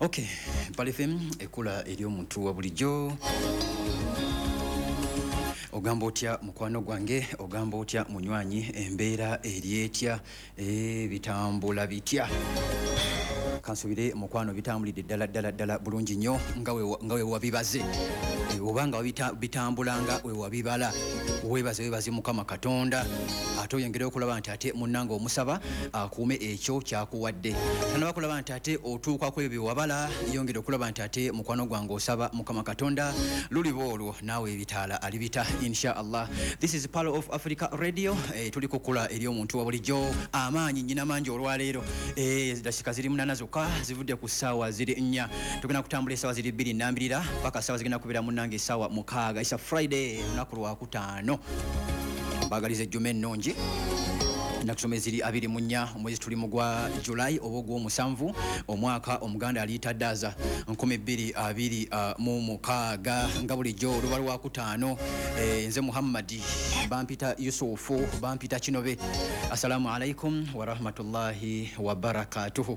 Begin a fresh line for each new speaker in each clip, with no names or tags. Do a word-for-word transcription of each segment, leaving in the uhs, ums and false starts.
Okay, Pal F M ekula eri omuntu wa bulijjo. Ogamba otya mukwano gwange, ogamba otya munywanyi, embeera eri etya, e bitambula bitya. Kansubire mukwano bitambulidde ddala ddala ddala bulungi nnyo nga we wabibaze. Obanga bitambulanga we wabibala, webaze webaze Mukama Katonda. Ate oyongere okulaba nti ate munnanga omusaba akuume ekyo kyakuwadde. Tanaba kulaba nti ate otuuka ku ebyo wabala, yongere okulaba nti ate mukwano gwange osaba Mukama Katonda lulibo olwo naawe ebitaala alibita insha Allah. This is Pal of Africa Radio. E, tuli kukula eri omuntu wa bulijjo amaanyi nnyina mangi olwaleero. E, dakika ziri munana zokka zivudde ku ssaawa ziri nnya. Tugenda kutambula essaawa ziri bbiri nnambirira paka ssaawa zigenda kubeera munnange essaawa mukaaga. It's a Friday, olunaku lwakutaano. Mbagaliza ejjuma ennungi. Nakusome ziri abiri mu nnya omwezi tuli mu gwa July oba ogw'omusanvu omwaka omuganda aliyita ddaza nkumi bbiri abiri mu mukaaga nga bulijjo oluba lwakutaano. E, nze Muhammadi bampita Yusufu bampita Kinobe. Assalamu alaikum wa rahmatullahi wa barakatuhu.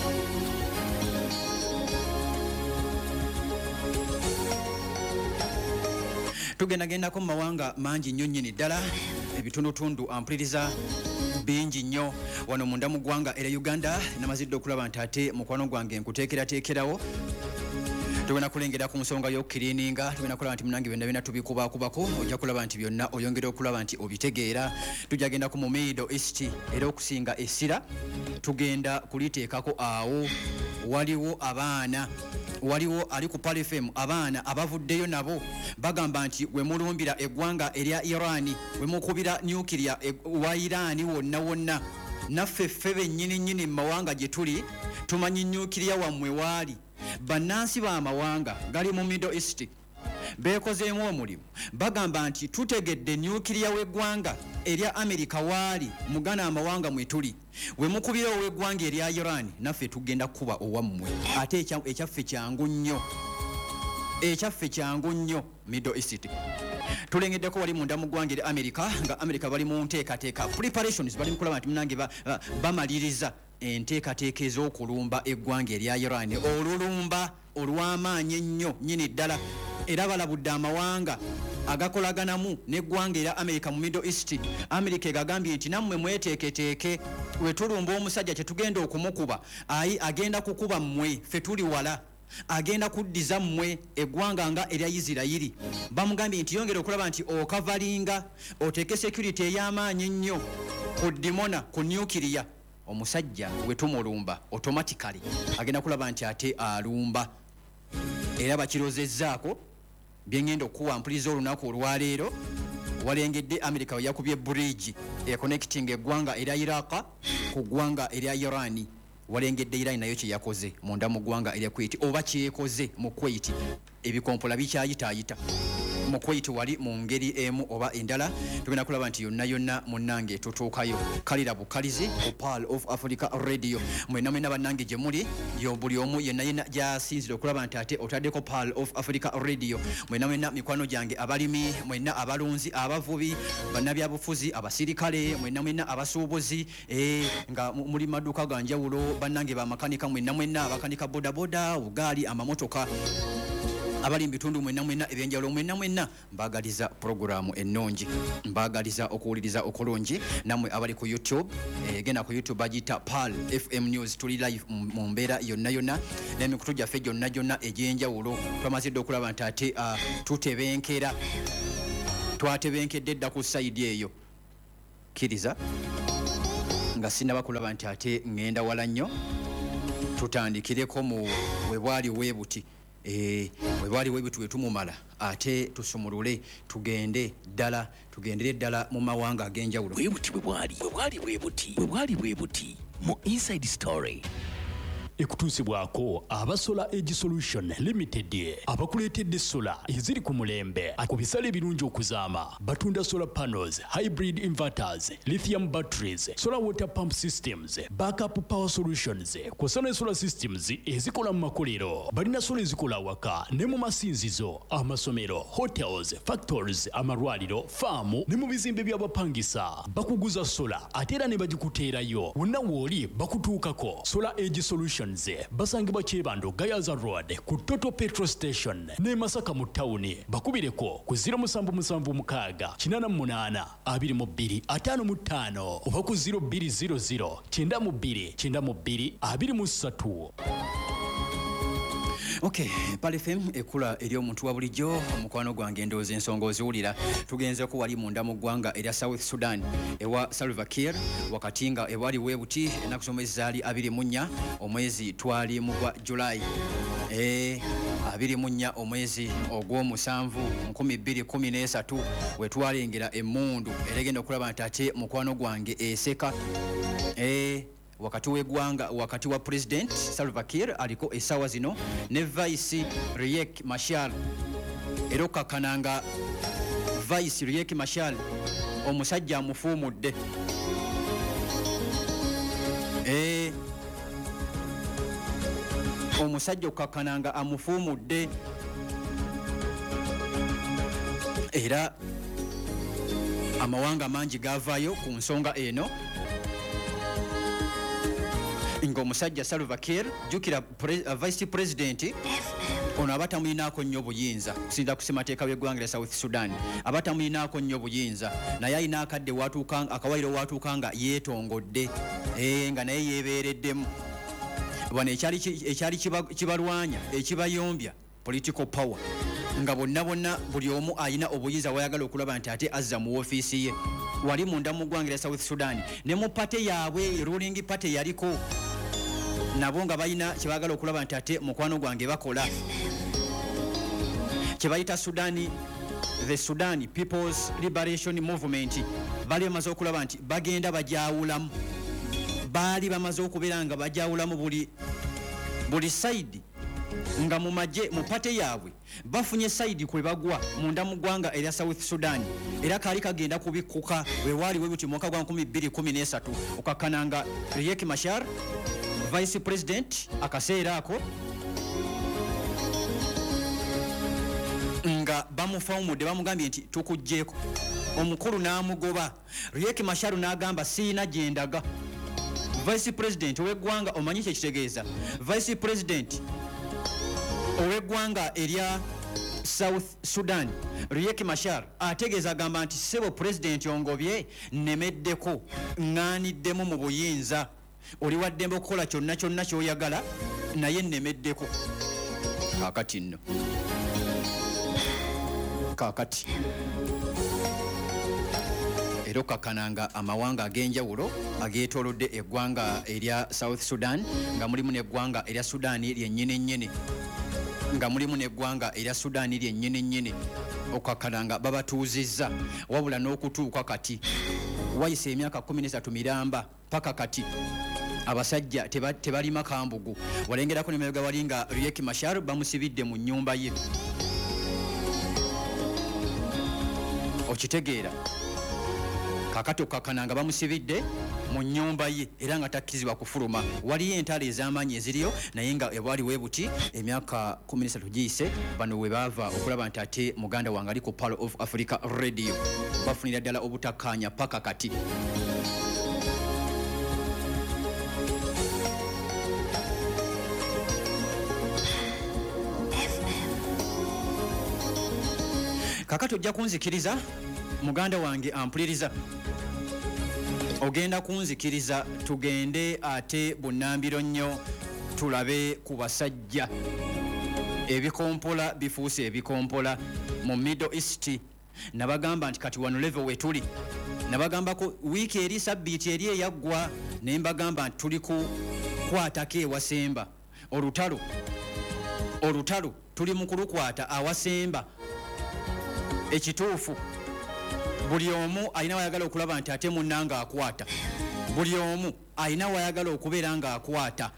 Tugenda genda ko mawanga mangi nnyo nnyini ddala ebitundutundu ampuliriza bingi nnyo wano munda mu ggwanga era Uganda. Namazidde okulaba nti ate mukwano gwange nkuteekerateekerawo. Tugenda kulengera ku nsonga y'okukiriininga. Tugenda kulaba nti munange byonna byonna tubikubaakubako. Ojja kulaba nti byonna oyongera okulaba nti obitegeera. Tujja genda ku mu Middle East era okusinga essira tugenda kuliteekako awo. Waliwo abaana waliwo ali ku Pal F M abaana abavuddeyo nabo bagamba nti we mulumbira eggwanga erya Iran, we mukubira nuclear wa Iran wonna wonna, naffe ffe bennyini nnyini mu mawanga gye tuli tumanyi nuclear wammwe waali. Bannansi b'amawanga gali mu Middle East beekozeemu omulimu bagamba nti tutegedde nuclear w'eggwanga erya America waali mugana amawanga mwe tuli, we mukubira ow'eggwanga erya Iran naffe tugenda kuba owammwe. Ate ekyaffe kyangu nnyo, ekyaffe kyangu nnyo Middle East. Tulengeddeko wali munda mu ggwanga erya America nga America bali mu nteekateeka preparations, bali mu kulaba nti munange bamaliriza enteekateeka ez'okulumba eggwanga erya Iran, olulumba olw'amaanyi ennyo nnyini ddala. Era balabudde amawanga agakolaganamu n'eggwanga erya America mu Middle East. America egagambye nti nammwe mweteeketeeke, we tulumba omusajja kye tugenda okumukuba ayi agenda kukuba mmwe, ffe tuli wala, agenda kuddiza mmwe eggwanga nga erya Isirayiri. Bamugambye nti yongera okulaba nti okavalinga oteeke security ey'amaanyi ennyo ku dimona ku nuclear. Omusajja we tumulumba automatically agenda kulaba nti ate alumba. Era bakirozezzaako byengenda okuwa mpuliriza olunaku olwaleero. Walengedde America yakubye bridge e connecting eggwanga erya Iraq ku ggwanga erya Iran. Walengedde Iran nayo kye yakoze munda mu ggwanga erya Kuwait, oba kyekoze mu Kuwait. Ebikompola bikyayitaayita mu Kuwait wali mu ngeri emu oba endala. Tugenda kulaba nti yonna yonna munnange tutuukayo. Kalira bukalizi ku Pal of Africa Radio. Mwenna mwenna bannange gye muli, yo buli omu yenna yenna gy'asinzira okulaba nti ate otaddeko Pal of Africa Radio. Mwenna mwenna mikwano gyange abalimi, mwenna abalunzi, abavubi, bannabyabufuzi, abasirikale, mwenna mwenna abasuubuzi, e, nga muli maduuka ga njawulo, bannange bamakanika, mwenna mwenna abakanika bodaboda, ugaali, amamotoka, abali mbitundu mwenna mwenna ebyenjawulo, mwenna mwenna mbagaliza programu ennungi, mbagaliza okuwuliriza okulungi. Namwe abali ku YouTube, e, genda ku YouTube agita Pal F M News, tuli live mu mbeera yonna yonna n'emikutu gyaffe gyonna gyonna egy'enjawulo. Twamazidde okulaba nti ate uh, tutebenkera twatebenkedde dda ku sayidi eyo. Kiriza nga sinaba kulaba nti ate ngenda wala nnyo. Tutandikireko mu webwali webuti. Eh, we bali webitu wetumumala ate tusumulule tugende ddala tugendere ddala mu mawanga ag'enjawulo.
Webuti bwe bwali bwe bwali webuti bwe bwali webuti mu Inside Story.
Ekutuusibwako aba Solar Edge Solution Limited abakuleetedde sola eziri ku mulembe ku bisale ebirungi okuzaama. Batunda solar panels, hybrid inverters, lithium batteries, solar water pump systems, backup power solutions, kw'ossa ne solar systems ezikola mu makolero. Balina sola ezikola awaka ne mu masinzizo, amasomero, hotels, factories, amalwaliro, faamu ne mu bizimbe by'abapangisa. Bakuguza sola ate era ne bagikuteerayo. Wonna wooli bakutuukako. Solar Edge Solution Solutions basangibwa Kyebando Gayaza Road ku Total Petrol Station ne Masaka mu tawuni. Bakubireko ku zero seven seven six kinana munana abiri mu bbiri ataano mu ttaano oba ku zero two zero zero kyenda mu bbiri kyenda mu bbiri abiri mu ssatu.
Okay, Pale F M ekula eri omuntu wa bulijjo omukwano gwange ndowooza ensonga oziwulira. Tugenze ko wali munda mu ggwanga erya South Sudan ewa Salva Kiir wakati nga ewali weebuti ennaku z'omwezi zaali abiri mu nnya omwezi twali mu gwa July. Eh, abiri mu nnya omwezi ogw'omusanvu nkumi bbiri kkumi n'esatu we twalengera emmundu era egenda okulaba nti ate mukwano gwange eseka. Eh, wakati w'eggwanga wakati wa President Salva Kiir aliko essaawa zino ne Vice Riek Machar era okakkananga Vice Riek Machar omusajja amufuumudde. Eh, omusajja okakkananga amufuumudde era amawanga mangi gavaayo ku nsonga eno ng'omusajja Salva Kiir jukira pre, uh, Vice President ono abatamuyinaako nnyo buyinza kusinza ku ssemateeka w'eggwanga lya South Sudan abatamuyinaako nnyo buyinza naye alina akadde watuuka akawairo watuuka nga yeetongodde eh, nga naye yeebeereddemu bano ekyali ekyali kibalwanya ekibayombya political power nga bonna bonna buli omu alina obuyinza wayagala okulaba nti ate azza mu ofiisi ye. Wali munda mu ggwanga lya South Sudan ne mu pate yaabwe ruling party yaliko nabo nga balina kyebagala okulaba nti ate mukwano gwange bakola kyebayita Sudani the Sudan People's Liberation Movement. Bali bamaze okulaba nti bagenda bajawulamu baali bamaze okubeera nga bajawulamu buli buli side nga mu maje mu pate yaabwe bafunye side kwe bagwa munda mu ggwanga erya South Sudan era kaali kagenda kubikuka we wali we buti mwaka gwa nkumi bbiri kkumi n'esatu okakkananga Riek Machar Vice President akaseera ako nga bamufaumudde bamugambye nti tukugjeeko omukulu n'amugoba. Riek Machar n'agamba siina gyendaga. Vice President ow'eggwanga omanyi kye kitegeeza Vice President ow'eggwanga erya South Sudan Riek Machar ategeeza agamba nti sebo President ongobye nnemeddeko ŋŋaaniddemu mu buyinza oli waddembe okukola kyonna kyonna ky'oyagala naye nnemeddeko. Kaakati nno kaakati era okakkananga amawanga ag'enjawulo ageetoolodde eggwanga erya South Sudan nga mulimu n'eggwanga erya Sudaani lyennyini nnyini nga mulimu n'eggwanga erya Sudaani lyennyini nnyini okakkananga babatuuzizza wabula n'okutuuka kati wayise emyaka kkumi n'esatu miramba paka kati abasajja tebalima kambugu. Walengerako n'emabega wali nga Riek Machar bamusibidde mu nnyumba ye. Okitegeera kakati okakkananga bamusibidde mu nnyumba ye era nga takkizibwa kufuluma. Waliyo entalo ez'amaanyi eziriyo naye nga ewali weebuti emyaka kkumi n'esatu giyise bano we baava okulaba nti ate muganda wange ali ku Pearl of Africa Radio bafunira ddala obutakkaanya paka kati. Kakati ojja kunzikiriza muganda wange ampuliriza ogenda kunzikiriza tugende ate bunnambiro nnyo tulabe ku basajja ebikompola bifuuse ebikompola mu Middle East. Nabagamba nti kati wano level we tuli nabagambako wiiki eri sabbiiti eri eyaggwa ne mbagamba nti tuli ku kwatako ewasemba olutalo olutalo tuli mu kulukwata awasemba. Ekituufu buli omu alina wayagala okulaba nti ate munnanga akwata buli omu alina wayagala okubeera nga akwata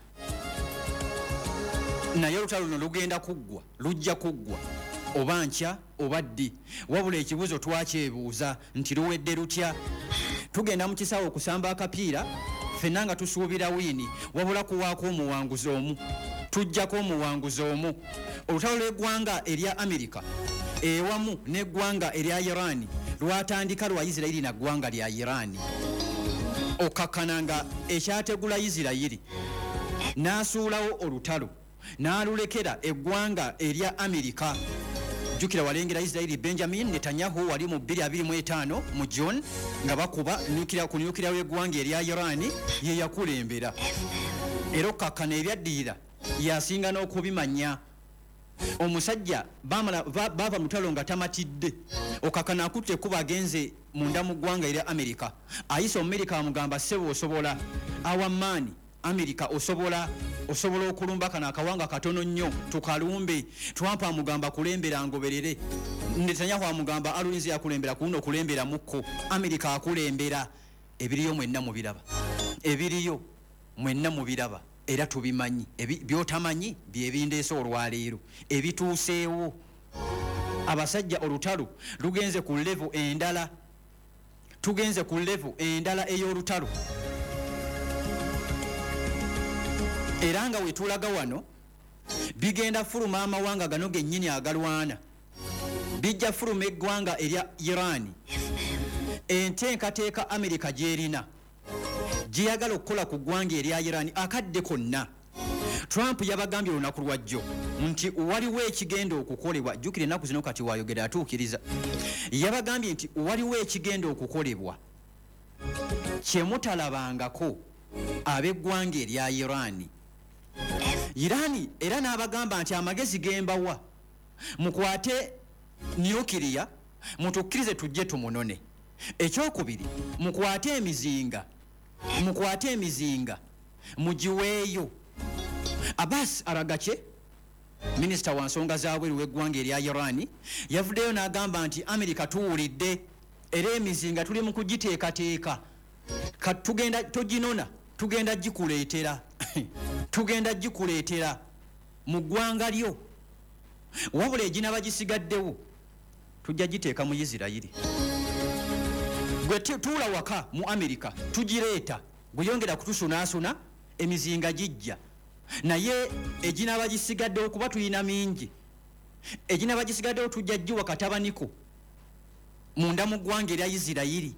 naye olutalo luno lugenda kuggwa lujja kuggwa oba nkya oba ddi wabula ekibuuzo twakyebuuza nti luwedde lutya. Tugenda mu kisaawe okusamba akapiira ffenna nga tusuubira wiini wabula kuwaako omuwanguzi omu tujjako omuwanguzi omu. Olutalo lw'eggwanga erya Amerika ewamu n'eggwanga erya Iran lwatandika lwa Isirayiri na ggwanga lya Iran okakkananga ekyategula Isirayiri n'asuulawo olutalo n'alulekera eggwanga erya Amerika. Jukira walengera Israeli Benjamin Netanyahu wali mu bbiri abiri mu etaano mu June nga bakuba nukira ku nukira w'eggwanga erya Iran ye yakulembera. Era kakkana ebyaddirira yasinga n'okubimanya. Omusajja bamala bava mutalo nga tamatidde okakana akutte kuba agenze munda mu ggwanga erya Amerika. Ayisa Amerika amugamba sebo osobola awamaani Amerika osobola osobola okulumba kana akawanga katono nnyo tukalumbe. Trump amugamba kulembera ngoberere. Netanyahu amugamba alulinzi yakulembera kuno kulembera mukko. Amerika akulembera. Ebiriyo mwenna mu biraba. Ebiriyo mwenna mu biraba. Era tubimanyi byotamanyi byebindeese olwaleero ebituuseewo. Abasajja olutalo lugenze ku level endala. Tugenze ku level endala ey'olutalo. Era nga wetulaga wano bigenda fuluma amawanga gano gennyini agalwana. Bijja fuluma eggwanga erya Iran. Enteekateeka Amerika gy'erina giyagala okukola ku ggwanga erya Iran akadde konna. Trump yabagambye olunaku lwajjo nti waliwo ekigenda okukolebwa. Jjukira ennaku zino kati wayogera atuukiriza. Yabagambye nti waliwo ekigenda okukolebwa kyemutalabangako ab'eggwanga erya Iran. Irani era n'abagamba nti amagezi gembawa mukwate nyukiriya mutukkirize tujje tumunone. Ekyokubiri mukwate emizinga mukwate emizinga mugiweeyo. Abbas Aragache minisita wa nsonga zaabweru w'eggwanga erya Iran yavuddeyo n'agamba nti Amerika tuwulidde era emizinga tuli mu kugiteekateeka katugenda toginona tugenda gikuleetera tugenda gikuleetera mu ggwanga lyo. Wabula eginaba gisigaddewo tujja giteeka mu Isirayiri. Gwe tuula waka mu Amerika tugireeta guyongera kutusunaasuna emizinga gijja. Naye eginaba gisigaddewo kuba tulina mingi. Eginaba gisigaddewo tujja giwa katabaniko munda mu ggwanga erya Isirayiri.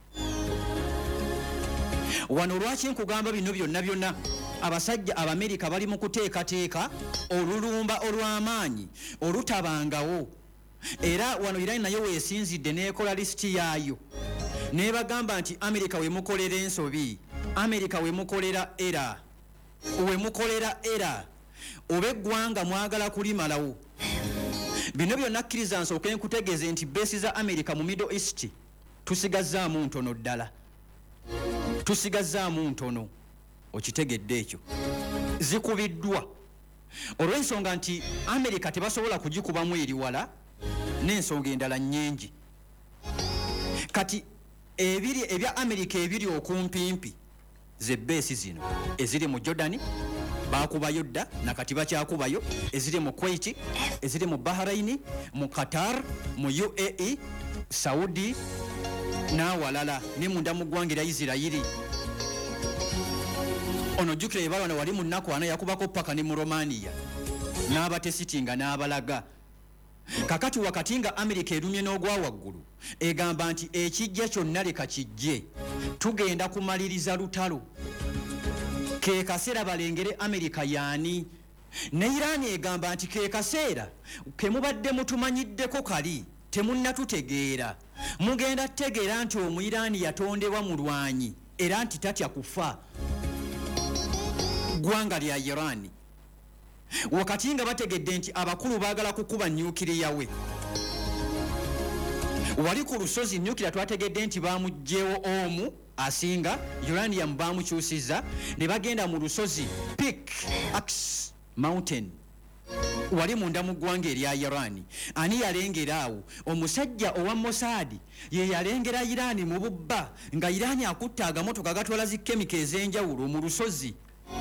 Wano lwaki nkugamba bino byonna byonna abasajja Abamerika bali mu kuteekateeka olulumba olw'amaanyi olutabangawo. Era wano Iran nayo weesinzidde n'ekola lisiti yaayo nebagamba nti Amerika we mukolera ensobi, Amerika we mukolera era, we mukolera era obeggwanga mwagala kulimalawo. Bino byonna kkiriza nsooke nkutegeeze nti beesi za Amerika mu Middle East tusigazzaamu ntono ddala. Tusigazzaamu ntono. Okitegedde ekyo. Zikubiddwa olw'ensonga nti Amerika tebasobola kugikubamu eriwala n'ensonga endala nnyingi. Kati ebiri ebya Amerika ebiri okumpimpi ze beesi zino eziri mu Jordan bakubayo dda nakati bakyakubayo, eziri mu Kuwait, eziri mu Bahrain, mu Qatar, mu U A E, Saudi n'awalala ne munda mu ggwanga erya Isirayiri. Ono jukira ebalwana wali mu nnaku ana yakubako paka ne mu Romania n'abatesitinga n'abalaga. Kakati wakati nga Amerika erumye n'ogwa waggulu egamba nti ekijja kyonna leka kijje tugenda kumaliriza lutalo. Ke kaseera balengere Amerika yaani. Ne Iran egamba nti ke kaseera ke mubadde mutumanyiddeko kali temunnatutegeera. Mugenda tutegeera nti Omuyiraani yatondebwa mulwanyi era nti tatya kufa ggwanga lya Iran. Wakati nga bategedde nti abakulu baagala kukuba nyukiriya we. Wali ku lusozi nyukiriya twategedde nti bamugjeewo omu asinga uranium bamukyusiza ne bagenda mu lusozi Peak Axe Mountain wali munda mu ggwanga erya Iran. Ani yalengera awo? Omusajja owa Mossad ye yalengera Iran mu bubba nga Iran akutta agamotoka gatwala zi kemika ez'enjawulo mu lusozi.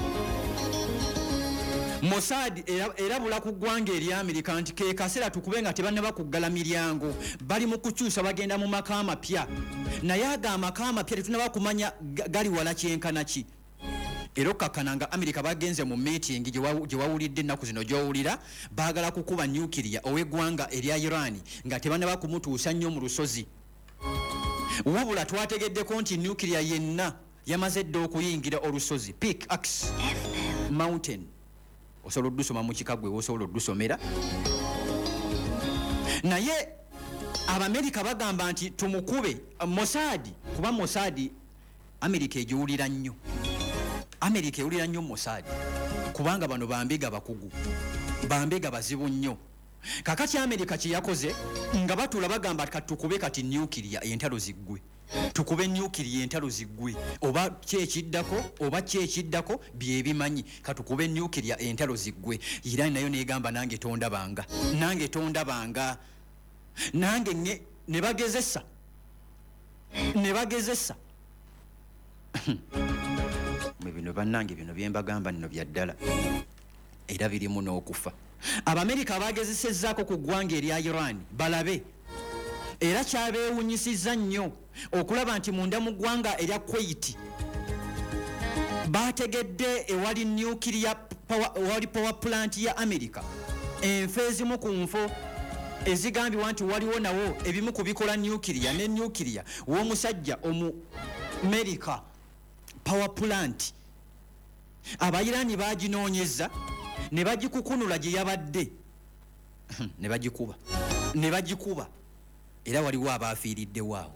Mossad erabula ku ggwanga erya Amerika nti ke kaseera tukube nga tebannaba kuggala miryango bali mu kukyusa bagenda mu maka amapya. Naye aga amaka amapya tetunaba kumanya gali wala kyenkana ki. Era okakkananga Amerika bagenze mu meeting gye wawulidde ennaku zino gy'owulira baagala kukuba nyukiriya ow'eggwanga erya Iran nga tebannaba kumutuusa nnyo mu lusozi. Wabula twategeddeko nti nyukiriya yenna yamaze dda okuyingira olusozi Peak Axe mountain osobola oddusoma mu kikagwe osobola oddusomera naye Abamerika bagamba nti tumukube Mossad kuba Mossad Amerika ejiwulira nnyo Amerika ewulira nnyo Mossad kubanga bano bambega bakugu bambega bazibu nnyo kakati Amerika kye yakoze nga batula bagamba katukube kati nuclear entalo ziggwe tukube nuclear entalo ziggwe oba kyekiddako oba kyekiddako byebimanyi katukube nuclear entalo ziggwe Iran nayo negamba nange tonda banga nange tonda banga nange ne, ne bagezesa ne bagezesa mwe bino bannange bino byembagamba nno byaddala era birimu n'okufa Abamerika bagezesezzaako ku ggwanga erya Iran balabe era kyabeewunyisizza nnyo okulaba nti munda mu ggwanga erya Kuwait bategedde ewali nuclear power, ewali power plant ya Amerika enfo ezimu ku nfo ezigambibwa nti waliwo nawo ebimu kubikola nuclear ne nuclear w'omusajja omu America power plant Abayirani baginoonyeza ne bagikukunula gye yabadde ne bagikuba ne bagikuba era waliwo abaafiiridde waawo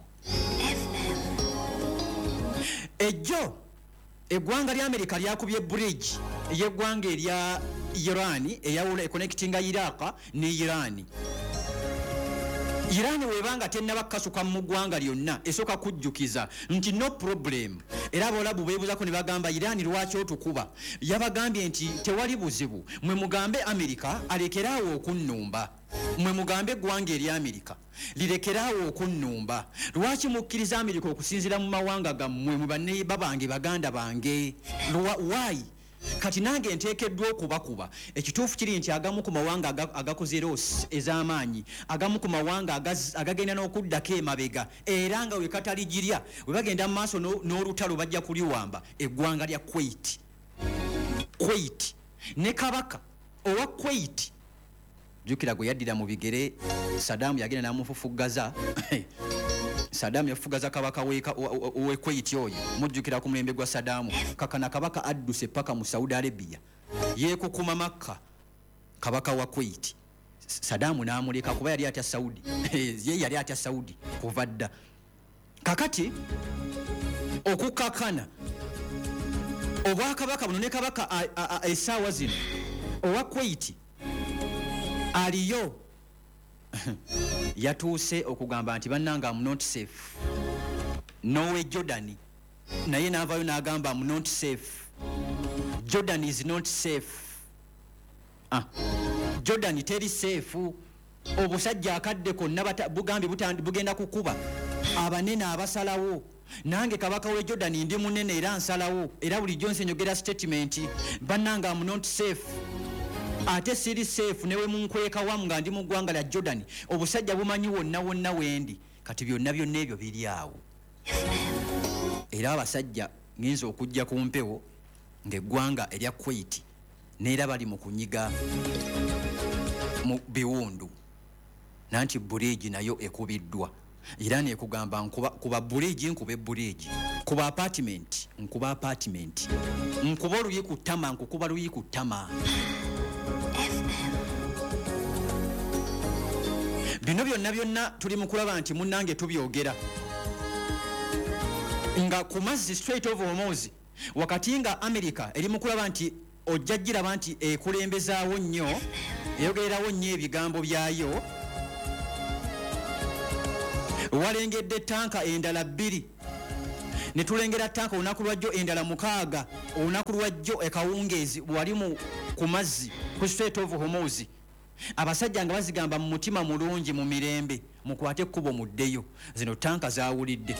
ejjo eggwanga lya America lyakubye bridge y'eggwanga erya Iran eyawula econnectinga Iraq ne Iran Iran webanga tennaba kasuka mu ggwanga lyonna esoka kujjukiza nti no problem era abolabu beebuzako ne bagamba Iran lwaki otukuba yabagambye nti tewali buzibu mwe mugambe America alekeraawo okunnumba mwe mugambe eggwanga erya America lirekeraawo okunnumba lwaki mukkiriza America okusinzira mu mawanga gammwe mwe banne babange baganda bange why kati nange nteekeddwa okubakuba ekituufu kiri nti agamu ku mawanga agakoze erosi ez'amaanyi agamu ku mawanga agagenda n'okuddako emabega era nga we kataligirya we bagenda mu maaso n'olutalo bajja kuliwamba eggwanga lya Kuwait Kuwait ne kabaka owa Kuwait jukira gwe yaddira mu bigere Saddam yagenda n'amufufuggaza Saddam yafugaza kabaka weka owe Kuwait oyo mujjukira ku mulembe gwa Saddam kakana kabaka adduse paka mu Saudi Arabia yekukuma Makka kabaka wa Kuwait Saddam n'amuleka kuba yali atya Saudi ye yali atya Saudi kuvadda kakati okukakana obwakabaka buno ne kabaka esaawa zino owa Kuwait aliyo yatuuse okugamba nti bannanga am not safe nowe Jordan naye n'avaayo n'agamba am not safe Jordan is not safe ah Jordan teri safe obusajja akadde konna bugambi bugenda kukuba abanene abasalawo nange kabaka we Jordan ndi munene era nsalawo era bulijjo nsenyogera statement bannanga am not safe ate siri safe newe munkweka wamu nga ndi mu ggwanga lya Jordan obusajja bumanyi wonna wonna wendi kati byonna byonna ebyo biri awo era abasajja ngenza okujja ku mpewo ng'eggwanga erya Kuwait neera bali mu kunyiga mu biwundu nanti buleegi nayo ekubiddwa era nekugamba nkuba kuba buleegi nkube buleegi kuba apartment nkuba apartment nkuba oluyi ku ttama nkukuba luyi ku ttama bino byonna byonna tuli mu kulaba nti munnange tubyogera nga ku mazzi Strait of Hormuz wakati nga America eri mu kulaba nti ojja giraba nti ekulembezaawo nnyo eyogererawo nnyo ebigambo byayo walengedde tanka endala bbiri ne tulengera tanka olunaku lwajjo endala mukaaga olunaku lwajjo ekawungeezi wali mu ku mazzi ku Strait of Hormuz abasajja nga bazigamba mu mutima mulungi mu mirembe mukwate ekkubo muddeyo zino tanka zaawulidde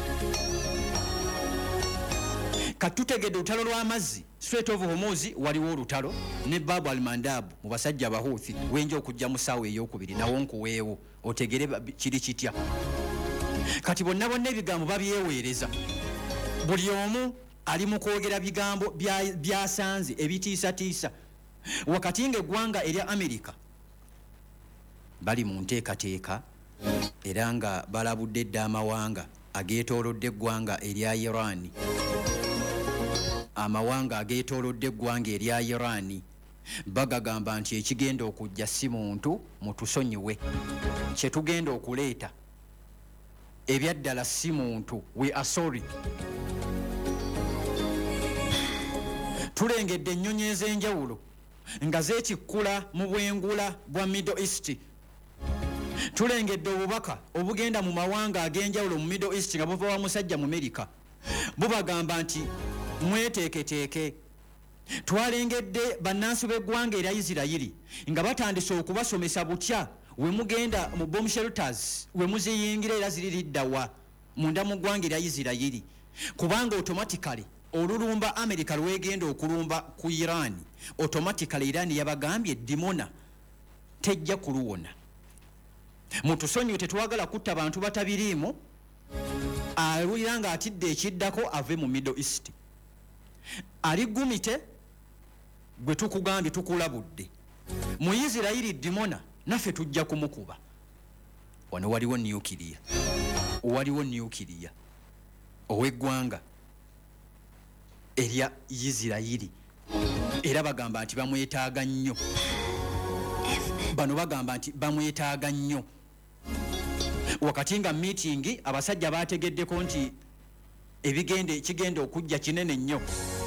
katutegedde olutalo lw'amazzi Strait of Hormuz waliwo olutalo ne Bab al-Mandab mu basajja Abahuthi wenja okujja mu ssaawa ey'okubiri nawo nkuweewo otegere kiri kitya kati bonna bonna ebigambo babyeweereza buli omu ali mu kwogera bigambo byasanze ebitiisatiisa wakati ng'eggwanga erya America bali mu nteekateeka era nga balabudde dda amawanga ageetoolodde eggwanga erya Iran amawanga ageetoolodde eggwanga erya Iran bagagamba nti ekigenda okujja si muntu mutusonyiwe kye tugenda okuleeta ebyaddala si muntu we are sorry. Tulengedde ennyonyi ez'enjawulo nga zeekikkula mu bwengula bwa Middle East. Tulengedde obubaka obugenda mu mawanga ag'enjawulo mu Middle East nga buva wa musajja mu Amerika bubagamba nti mweteeketeeke. Twalengedde bannansi b'eggwanga erya Isirayiri nga batandise okubasomesa butya we mugenda mu bomb shelters we muziyingira era ziririddawa munda mu ggwanga erya Isirayiri kubanga automatically olulumba Amerika lwegenda okulumba ku Iran automatically Iran yabagambye dimona tejja kuluwona. Mutusonyiwe tetwagala kutta bantu batabiriimu alwira nga atidde ekiddako ave mu Middle East. Ali gumite gwe tukugambye tukulabudde mu Isirayiri dimona naffe tujja kumukuba. Wano waliwo nuclear waliwo nuclear ow'eggwanga erya Isirayiri era bagamba nti bamwetaaga nnyo. Bano bagamba nti bamwetaaga nnyo wakati nga meeting abasajja bategeddeko nti ebigende kigenda okujja kinene nnyo.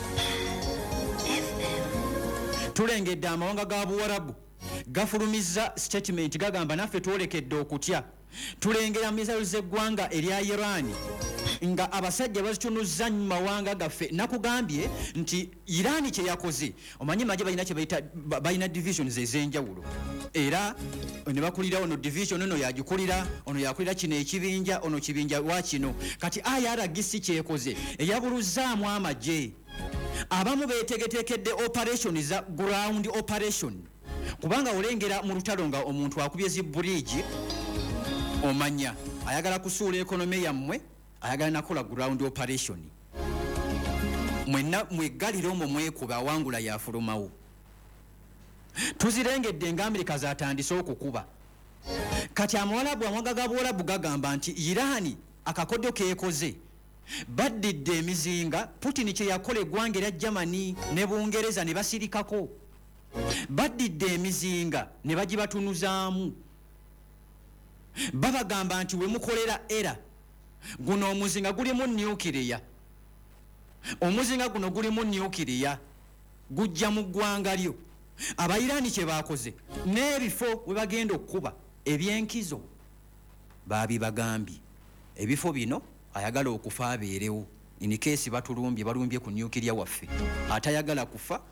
Tulengedde amawanga ga Buwarabu gafulumizza statement gagamba naffe twolekedde okutya. Tulengera misailo z'eggwanga erya Iran nga abasajja bazitunuzza mu mawanga gaffe. Nakugambye nti Iran kye yakoze omanyi maje balina kye bayita balina divisions ez'enjawulo era ne bakulira ono division ono yagikulira ono yakulira kino ekibinja ono kibinja wa kino. Kati I R G C kyekoze eyabuluzzaamu amagye abamu beetegetekedde operation za ground operation kubanga olengera mu lutalo nga omuntu akubye zi bridge omanya ayagala kusuula ekonomi yammwe ayagala nakola ground operation mwenna mwegalira omwo mwekuba wangula yafulumawo. Tuzirengedde nga Amerika zatandise okukuba kati amawalabu amwaga ga Buwalabu gagamba nti Iran akakodyo keekoze baddidde emizinga. Putin kye yakola eggwanga erya Germany ne Bungereza ne basirikako baddidde emizinga ne bagibatunuzaamu babagamba nti we mukolera era guno omuzinga gulimu nuclear omuzinga guno gulimu nuclear gujja mu ggwanga lyo. Abayirani kye bakoze n'ebifo we bagenda okuba ebyenkizo babibagambye ebifo bino ayagala okufa abeerewo in case batulumbye balumbye ku nuclear waffe atayagala kufa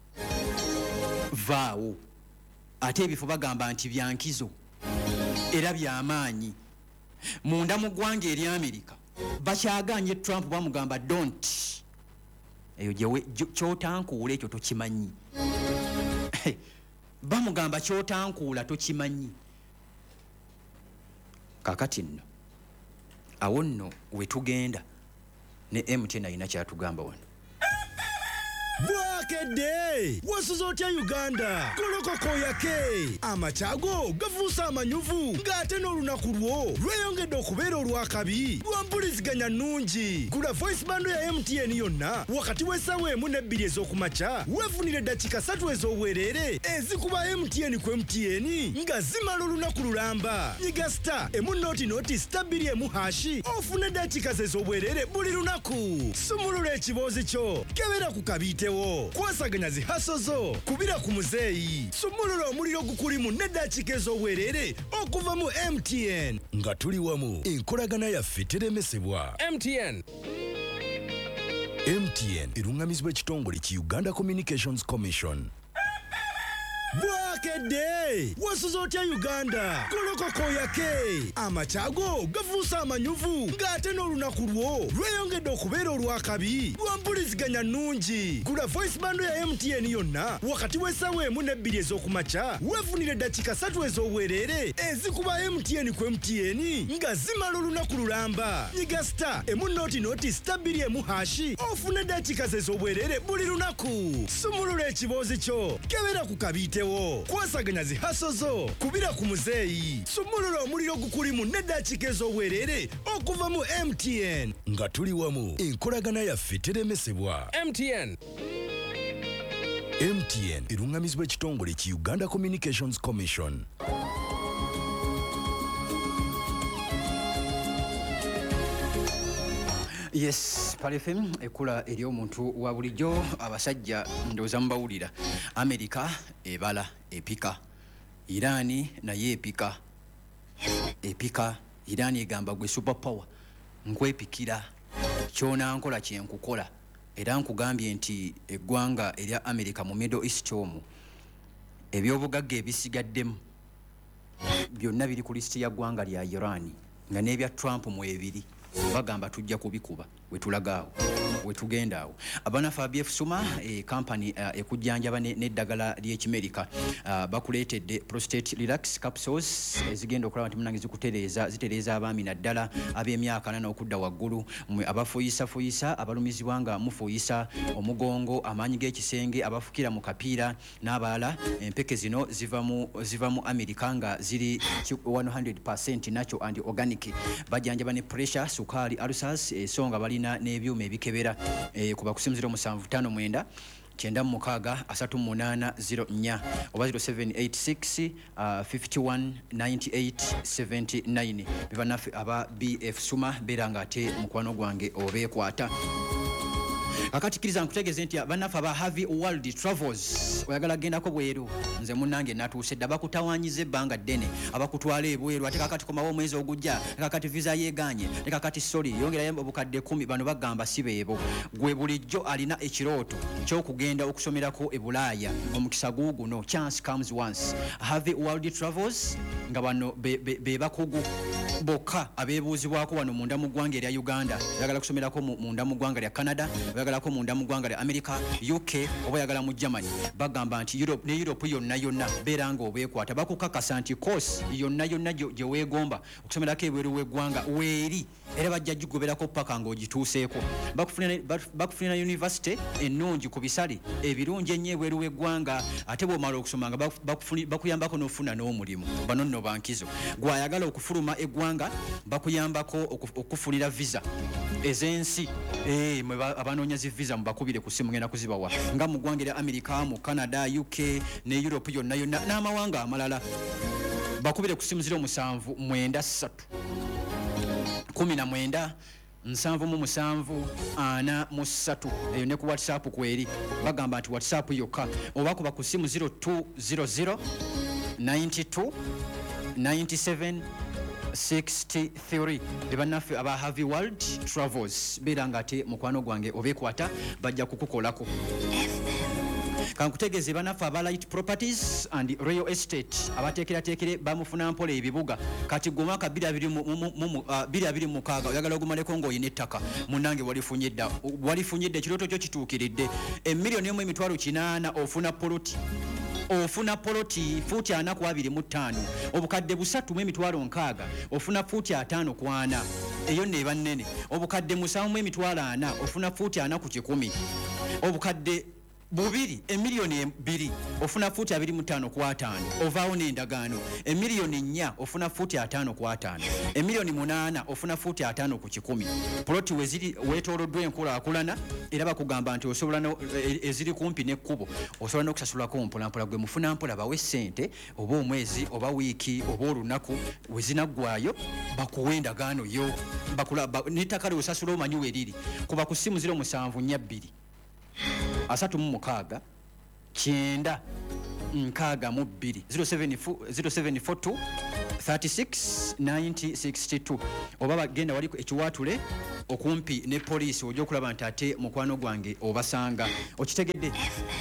vaawo. Ate ebifo bagamba nti byankizo era byamaanyi munda mu ggwanga erya Amerika bakyaganye Trump bamugamba don't eyo gyewe kyotankuula ekyo tokimanyi bamugamba kyotankuula tokimanyi. Kakati nno awo nno we tugenda ne M T N alina kyatugamba wano.
Bwakedde wasuza otya Uganda kolokoko yake amachago gafuusa amanyuvu ng'ate n'olunaku lwo lweyongedde okubeera olwakabi lwampuliziganya nnungi. Gula voice bando ya M T N yonna wakati w'essaawa emu n'ebbiri ez'okumakya weefunire eddakiika ssatu ez'obwereere ezikuba M T N ku M T N nga zimala olunaku lulamba. Nyiga star emu nooti nooti star bbiri emu hashi ofune eddakiika ze ez'obwereere buli lunaku. Sumulula ekiboozi kyo kebera ku kabiite kwasaganya zihaso zo kubira ku muzeeyi. Sumulula omuliro gukulimu n'eddakiika ez'obwereere okuva mu M T N nga tuli wamu enkolagana yaffe teremesebwa.
M T N
M T N erungamizibwa ekitongole ki Uganda Communications Commission. Bwakedde wasuza otya Uganda kolokoko yake amachago gafuusa amanyuvu ng'ate n'olunaku lwo lweyongedde okubeera olwakabi lwampuliziganya nnungi. Gula voice bando ya M T N yonna wakati w'essaawa emu n'ebbiri ez'okumakya weefunire eddakiika ssatu ez'obwereere ezikuba M T N ku M T N nga zimala olunaku lulamba. Nyiga star emu nooti nooti star bbiri emu hashi ofune eddakiika ze ez'obwereere buli lunaku. Sumulula ekiboozi kyo kebera ku kabiite wo kwasaganya zihaso zo kubira ku muzeeyi sumulula omuliro gukulimu n'eddakiika ez'obwerere okuva mu M T N nga tuli wamu enkolagana yaffe teremesebwa.
M T N
M T N erungamizibwa ekitongole ki Uganda Communications Commission.
Yes, Pale F M ekula eri omuntu wa bulijjo abasajja ndowooza mubawulira. America ebala epika, Irani naye epika epika Irani egamba gwe super power nkwepikira kyona nkola kyenkukola era nkugambye nti eggwanga erya America mu Middle East omu ebyobugagga ebisigaddemu byonna biri ku listi ya ggwanga lya Irani nga n'ebya Trump mu ebiri bagamba tujja kubikuba wetulagaawo wetugenda awo. Abana Fabien Suma e company uh, ekujjanjaba n'eddagala ly'Ekimerika uh, bakuleetedde prostate relax capsules ezigenda okulaba nti munange zikutereeza zitereeza abaami naddala ab'emyaka nana okudda waggulu mwe abafuyisa fuyisa abalumizibwa nga mufuyisa omugongo amaanyi g'ekisenge abafukira mu kapiira n'abalala empeke zino ziva mu ziva mu Amerika nga ziri one hundred percent natural and organic bajjanjaba ne pressure sukali ulcers esonga balina n'ebyuma ebikebera e, kuba kusimziro musanvu tano mwenda kyenda mukaaga asatu munana zero nnya oba zero seven eight six fifty-one ninety-eight seventy-nine bivanafe aba B F Suma beranga ate mukwano gwange obeekwata. Akati kiriza nkutegeze nti banafa ba Harvey World Travels oyagala gendako bweru nze munnange natuuse dda bakutawanyize ebbanga ddene abakutwala ebweru ate kakati komawo omwezi ogujja kakati visa yeeganye ne kakati soli yongerayo obukadde kumi bano bagamba si beebo gwe bulijjo alina ekirooto ky'okugenda okusomerako e Bulaaya omukisa guuguno chance comes once. Harvey World Travels nga bano be, be, be bakugu bokka abeebuuzibwako wano munda mu ggwanga erya Uganda oyagala kusomerako munda mu ggwanga lya Canada oyagalako munda mu ggwanga lya America U K oba oyagala mu Germany bagamba nti Europe ne Europe yonna yonna beera nga obeekwata bakukakasa nti course yonna yonna gye weegomba okusomerako ebweru w'eggwanga weeri era bajja gigoberako paka ng'ogituuseeko bakufunira university ennungi ku bisale ebirungi ennyo ebweru w'eggwanga ate bw'omala okusoma nga bakuyambako n'ofuna n'omulimu bano nno bankizo gw'ayagala okufuluma eggwanga bakuyambako okufunira visa ez'ensi eh abanoonya zi visa mubakubire ku simu ngenda kuzibawa nga mu ggwanga lya America mu Canada U K ne Europe yonna yonna n'amawanga amalala bakubire ku simu ziro musanvu mwenda ssatu kumi na mwenda nsanvu mu musanvu ana mu ssatu eyo ne ku WhatsApp kweri bagamba nti WhatsApp yokka oba kuba ku simu zero two zero zero ninety-two ninety-seven sixty-three bebanafe aba Harvey World Travels beranga ate mukwano gwange obeekwata bajja kukukolako. Kankutegeze banafe aba Light Properties and Real Estate abateekerateekere bamufuna mpola ebibuga kati gwe mwaka bbiri abiri mu mukaaga oyagala ogumaleko ng'oyina ettaka munnange walifunye dda walifunye dda ekirooto kyo kituukiridde emiliyoni emu emitwalo kinaana ofuna poloti ofuna poloti fuuti ana ku abiri mu ttaano obukadde busatu mu emitwalo nkaaga ofuna fuuti ataano ku ana eyo neeba nnene obukadde musanvu mu emitwalo ana ofuna fuuti ana ku kikumi obukadde bubiri emiliyoni bbiri ofuna fuuti abiri mu ttaano ku ataano ovaawo n'endagaano emiliyoni nnya ofuna fuuti ataano ku ataano emiliyoni munaana ofuna fuuti ataano ku kikumi poloti weziri weetooloddwa enkulaakulana era bakugamba nti osobola eziri kumpi n'ekkubo osobola n'okusasulako mpolampola gwe mufuna mpola bawe ssente oba omwezi oba wiiki oba olunaku wezinaggwayo bakuwa endagaano yo n'ettaka lyosasula omanyi weriri kuba ku simu ziro musanvu nnya bbiri asatu mu mukaaga kyenda nkaaga mu bbiri zero seven four two thirty-six ninety sixty-two oba bagenda wali ekiwaatule okumpi ne poliisi ojja okulaba nti ate mukwano gwange obasanga okitegedde.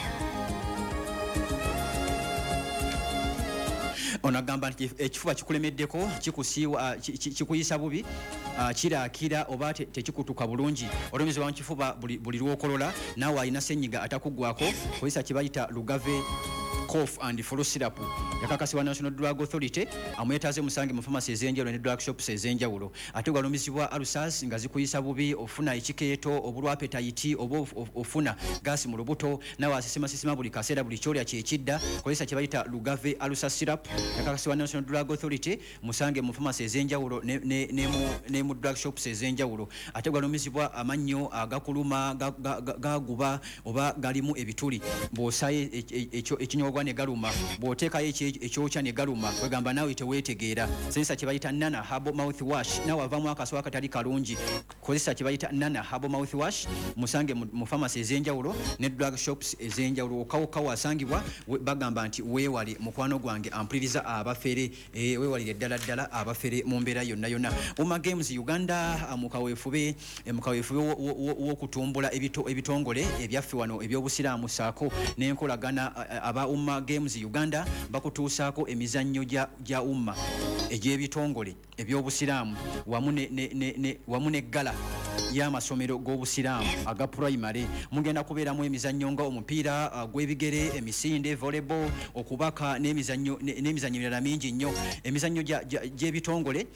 Onagamba nti ekifuba kikulemeddeko kikusiiwa kikuyisa bubi kiraakira oba tekikutuka bulungi olumizibwa mu kifuba buli lwokolola naawe alina ssenyiga atakuggwako oyisa kye bayita lugave cough and flu syrup yakakasibwa National Drug Authority amwetaaze musange mu pharmacy ez'enjawulo ne drug shops ez'enjawulo ate gwalumizibwa alusas nga zikuyisa bubi ofuna ekikeeto obulwa appetite oba ofuna gasi mu lubuto nawe asisima sisima buli kaseera buli kyolya kyekidda kozesa kye bayita Lugave alusas syrup yakakasibwa National Drug Authority musange mu pharmacy ez'enjawulo ne, ne, ne, mu, ne mu drug shops ez'enjawulo ate gwalumizibwa amannyo agakuluma gaguba oba galimu ebituli bw'osaye ekinyobwa ne galuma bw'oteekayo ekyokya ne galuma kwegamba naawe teweetegeera kozesa kye bayita Nana Herbal Mouthwash nawe avaamu akasawo akatali kalungi kozesa kye bayita Nana Herbal Mouthwash musange mu pharmacy ez'enjawulo ne drug shops ez'enjawulo okawuka wasangibwa bagamba nti weewale mukwano gwange ampuliriza abafere e, weewalire ddala ddala abafere mu mbeera yonna yonna Uma Games Uganda mukaweefube mukaweefube w'okutumbula ebitongole ebyaffe wano eby'obusiraamu saako n'enkolagana aba Uma Games Uganda bakutuusaako emizannyo gya umma egy'ebitongole eby'obusiraamu wamu ne, ne, ne, ne, wamu ne gala y'amasomero g'obusiraamu aga primary mugenda kubeeramu emizannyo nga omupiira uh, gw'ebigere emisinde volleyball okubaka n'emizannyo n'emizannyo emirala mingi nnyo emizannyo gy'ebitongole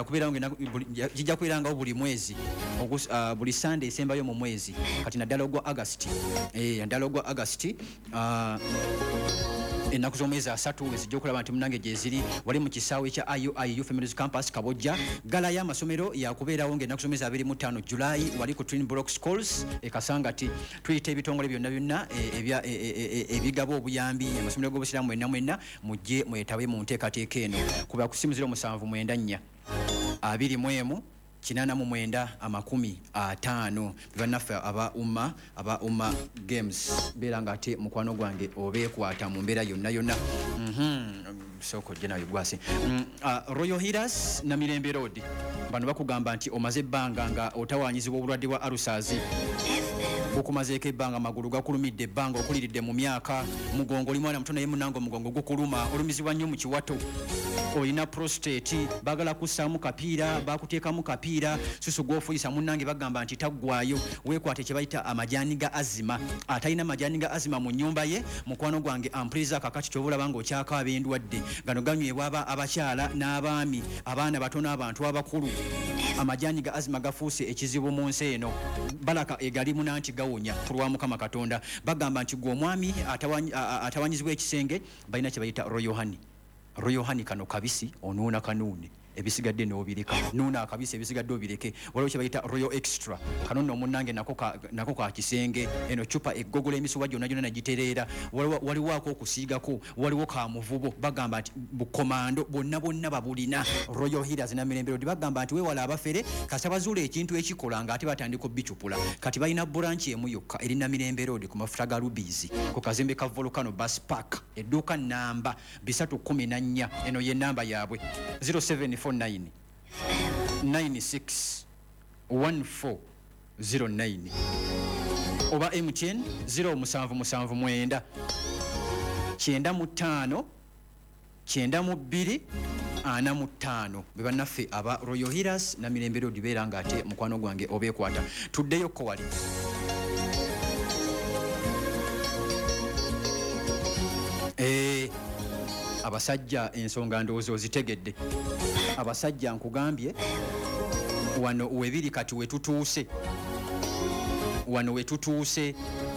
gijja kubeerangawo buli mwezi uh, buli Sunday esembayo mu mwezi kati naddala ogwa August eh, naddala ogwa August uh, ennaku z'omwezi asatu ezijja okulaba nti munange gyeziri wali mu kisaawe kya I U I Youth Families Campus Kabojja gala y'amasomero yakubeerawo ng'ennaku z'omwezi abiri mu ttaano July wali ku Twin Block Schools e Kasangati tuyita ebitongole byonna byonna ebigaba obuyambi amasomero g'obusiraamu mwenna mwenna mujje mwetabe mu nteekateeka eno kuba ku ssimu ziro musanvu mwenda nnya abiri mu emu kinana mu mwenda amakumi ataano bannaffe aba umma aba umma games beera nga ate mukwano gwange obeekwata mu mbeera yonna yonna soko jena yugwase mm, uh, Royal Healers na Mirembe Road bano bakugamba nti omaze ebbanga nga otawanyizibwa obulwadde bwa alusazi okumazeeko ebbanga amagulu gakulumidde ebbanga okuliridde mu myaka mugongo oli mwana muto naye munango mugongo gukuluma olumizibwa nnyo mu kiwato olina prostate bagala kussaamu kapiira bakuteekamu kapiira susu gw'ofuyisa munnange bagamba nti taggwayo weekwate kye bayita amajaani ga azima atalina amajaani ga azima mu nnyumba ye mukwano gwange ampuliriza kakati ky'obulaba ng'okyakaaba endwadde gano ganywebwa abakyala n'abaami abaana batono abantu abakulu amajaani ga azima gafuuse ekizibu mu nsi eno balaka egalimu nanti gawonya kulwa Mukama Katonda bagamba nti gwe omwami atawanyizibwa ekisenge balina kye bayita Royal Honey Royal Honey kano kabisi onuuna kanuuni ebisigadde n'obireka nuuna akabisi ebisigadde obireke waliwo kye bayita Royal Extra kano nno munnange nako ka, nako ka kisenge eno cupa eggogola emisuwa gyonna gyonna nagitereera waliwo okusiigako waliwo ka muvubo bagamba nti bukomando bonna bonna babulina Royal Healers na Mirembe Road bagamba nti weewala abafere kasa bazuula ekintu ekikola nga ate batandika obbicupula kati balina branch emu yokka erina Mirembe Road ku mafuta ga Rubies ku kazimbe ka Volcano Bus Park edduuka namba bisatu kumi na nnya eno ye namba yaabwe zero seven four nine nine six one four zero nine oba M T N zero musanvu musanvu mwenda kyenda mu ttaano kyenda mu bbiri ana mu ttaano be bannaffe aba Royal Healers na Mirembe Road beera nga ate mukwano gwange obeekwata tuddeyo ko wali eh abasajja ensonga ndowooza ozitegedde abasajja nkugambye wano webiri kati wetutuuse wano wetutuuse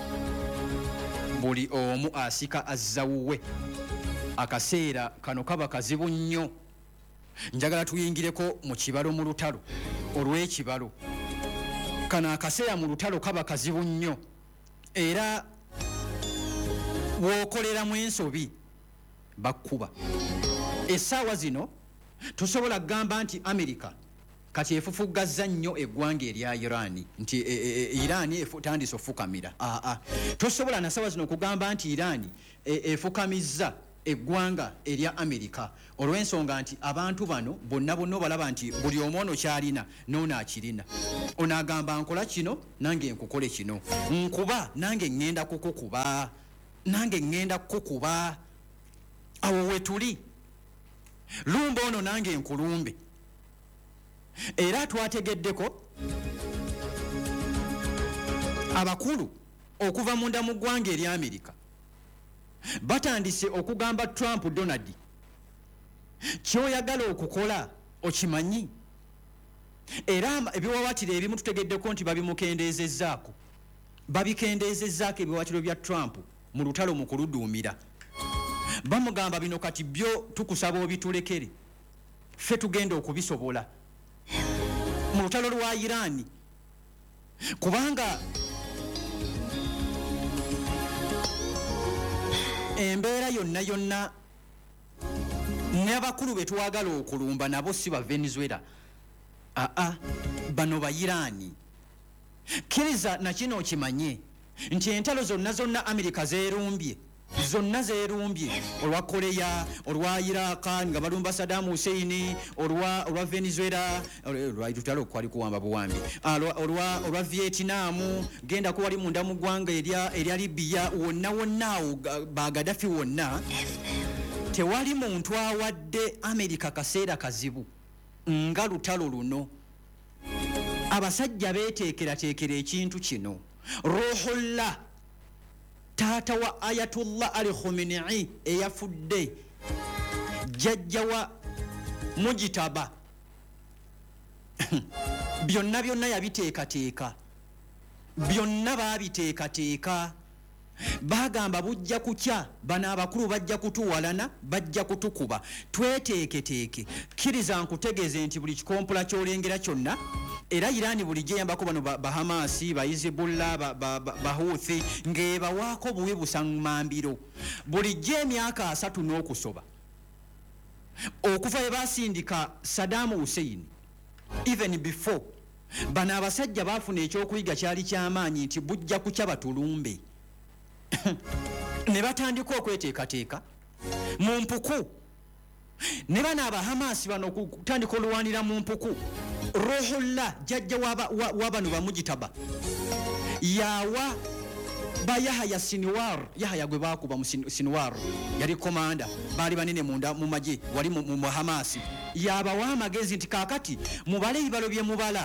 buli omu asika azzawuwe akaseera kano kaba kazibu nnyo njagala tuyingireko mu kibalo mu lutalo olw'ekibalo kano akaseera mu lutalo kaba kazibu nnyo era wookoleramu ensobi bakkuba essaawa zino tosobola kugamba nti America kati efufugazza nnyo eggwanga erya Iran nti e, e, e, Iran etandise ofukamira ah, ah. tosobola nasaawa zino okugamba nti Iran e, efukamizza eggwanga erya America olw'ensonga nti abantu bano bonna bonna obalaba nti buli omu ono kyalina n'ono akirina ono agamba nkola kino nange nkukole kino nkuba nange ngenda kukukuba nange ngenda kukukuba awo wetuli lumba ono nange nkulumbe era twategeddeko abakulu okuva munda mu ggwanga erya America batandise okugamba Trump Donald kyoyagala okukola okimanyi era ebiwawatiro ebimu tutegeddeko nti babimukendeezezzaako babikendeezezzaako ebiwawatiro bya Trump mu lutalo mu kuluduumira bamugamba bino kati byo tukusaba obitulekere ffe tugenda okubisobola mu lutalo lwa Iran kubanga embeera yonna yonna n'abakulu be twagala okulumba nabo si ba Venezuela aa bano ba Iran kiriza na kino okimanye nti entalo zonna zonna Amerika zeerumbye zonna zeerumbye olwa Korea olwa Iraq nga balumba Saddam Hussein olwa olwa Venezuela olwa tutalo kwali kuwamba buwambi olwa olwa Vietnam genda ko wali munda mu gwanga erya erya Libya wonna wonna ba Gaddafi wonna tewali muntu awadde Amerika kaseera kazibu nga lutalo luno abasajja beeteekera teekera ekintu kino Ruhullah taata wa Ayatollah Ali Khamenei eyafudde jjajja wa Mujitaba byonna byonna yabiteekateeka byonna baabiteekateeka bagamba bujja kukya bana abakulu bajja kutuwalana bajja kutukuba tweteeketeeke kiriza nkutegeeze nti buli kikompula kyolengera kyonna era Irani buli gyeyambako bano Bahamasi ba Hezbollah ba, ba, ba, ba Houthi ngeba wako buwe busamambiro buli gye emyaka asatu n'okusoba okuva we basindika Saddam Hussein even before bana abasajja baafuna ekyokuyiga kyali kyamaanyi nti bujja kukya batulumbe ne batandika okweteekateeka mu mpuku ne bana Abahamasi bano kutandika olwanira mu mpuku Ruhullah jjajja wabano bamujitaba yawa ba Yahya Sinwar Yahya gwe bakuba mu Sinwar yali komanda bali banene munda mu maje wali mu Hamasi yaba wa magezi nti kakati mubale ibalo bye mubala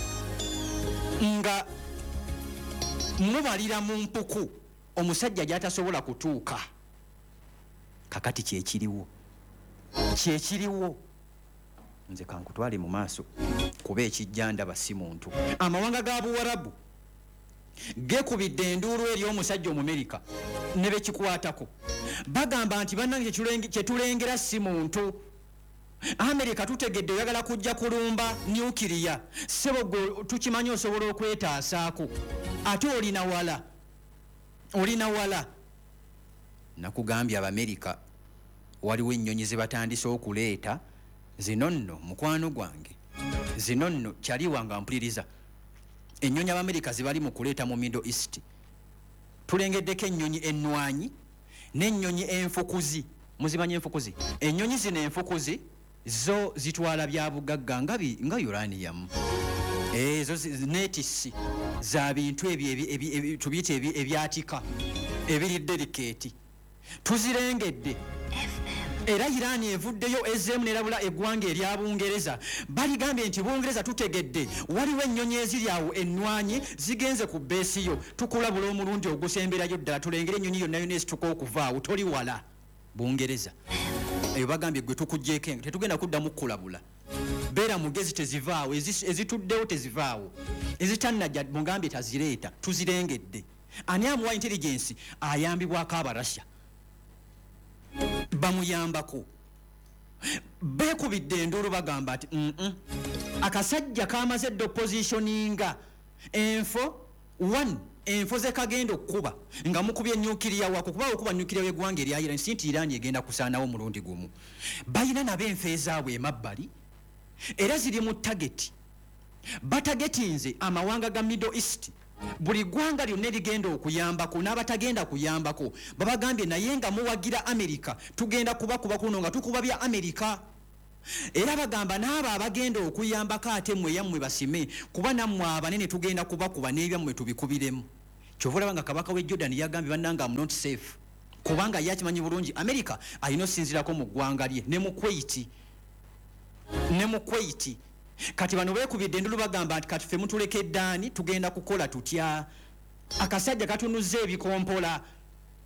nga mubalira mu mpuku omusajja gyatasobola kutuuka kakati kyekiriwo kyekiriwo nze kankutwale mu maaso kuba ekijjanda basi muntu amawanga ga Buwarabu gekubidde enduulu eri omusajja Omumerika ne bekikwatako bagamba nti bannange kyetulengera si muntu Amerika tutegedde oyagala kujja kulumba nuclear sebo tukimanyi osobola okwetaasaako ate olina wala olina wala nakugambye Abamerika waliwo ennyonyi ze batandise okuleeta zino nno mukwano gwange zino nno kyali wanga mpuliriza ennyonyi Abamerika zibali mu kuleeta mu Middle East tulengeddeko ennyonyi ennwanyi n'ennyonyi enfukuzi muzimanyi enfukuzi ennyonyi zino enfukuzi zo zitwala bya bugagga nga nga uranium ezo netisi za bintu ebyo tubiyite ebyatika ebiri delicate tuzirengedde era Irani evuddeyo ezemu nerabula eggwanga erya Bungereza baligambye nti Bungereza tutegedde waliwo ennyonyi eziri awo ennwanyi zigenze ku beesi yo tukulabula omulundi ogusemberayo ddala tulengere ennyonyi yonna yonna esituka okuvaawo toli wala Bungereza eyo bagambye gwe tukugjeeko tetugenda kuddamu kukulabula beera mugezi tezivaawo ezituddewo tezivaawo ezitannajja mugambye tazireeta tuzirengedde ani amuwa intelligence ayambibwako Abarasya bamuyambako beekubidde enduulu bagamba ati mm -mm. akasajja kamaze dde oppositioninga enfo one enfo ze kagenda okuba nga mukubye nuclear wako kuba okuba nuclear w'eggwanga erya Iran sinti Iran egenda kusaanawo mulundi gumu balina nabo enfo ezaabwe emabbali era ziri mu target batagetinze amawanga ga Middle East buli gwanga lyonna erigenda okuyambako n'abatagenda kuyambako babagambye naye nga muwagira Amerika tugenda kuba kuba kuno nga tukuba bya Amerika era bagamba n'abo abagenda okuyambako ate mmwe yammwe basime kuba nammwe abanene tugenda kuba kuba n'ebyammwe tubikubiremu kyovula banga kabaka w'e Jordan yagambye bannanga I'm not safe kubanga yakimanyi bulungi Amerika alina osinzirako mu ggwanga lye ne mu Kuwait ne mu Kuwait kati bano beekubidde endulu bagamba nti kati ffe mutulekeddaani tugenda kukola tutya akasajja katunuza ebikompola